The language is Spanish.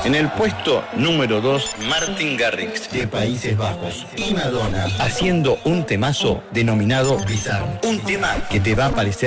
En el puesto número 2, Martin Garrix, de Países Bajos, y Madonna, haciendo un temazo denominado Bizarre. Un tema que te va a parecer